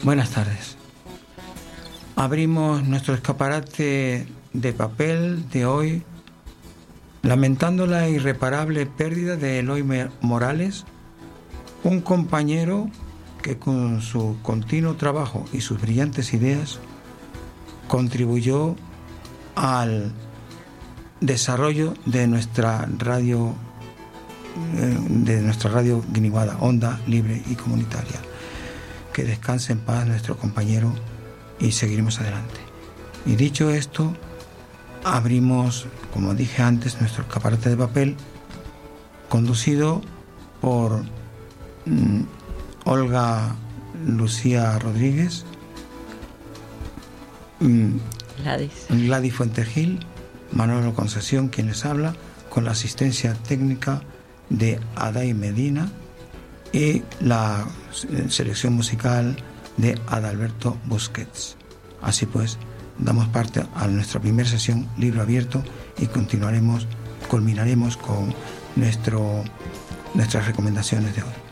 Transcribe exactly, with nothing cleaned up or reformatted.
Buenas tardes. Abrimos nuestro escaparate de papel de hoy lamentando la irreparable pérdida de Eloy Morales, un compañero que con su continuo trabajo y sus brillantes ideas contribuyó al desarrollo de nuestra radio, de nuestra radio Guiniguada, onda libre y comunitaria. Que descanse en paz nuestro compañero y seguiremos adelante. Y dicho esto, abrimos, como dije antes, nuestro escaparate de papel, conducido por mm, Olga Lucía Rodríguez, mm, Gladys. Gladys Fuentegil, Manolo Concesión, quien les habla, con la asistencia técnica de Aday Medina y la selección musical de Adalberto Busquets. Así pues, damos parte a nuestra primera sesión Libro Abierto y continuaremos, culminaremos con nuestro, nuestras recomendaciones de hoy.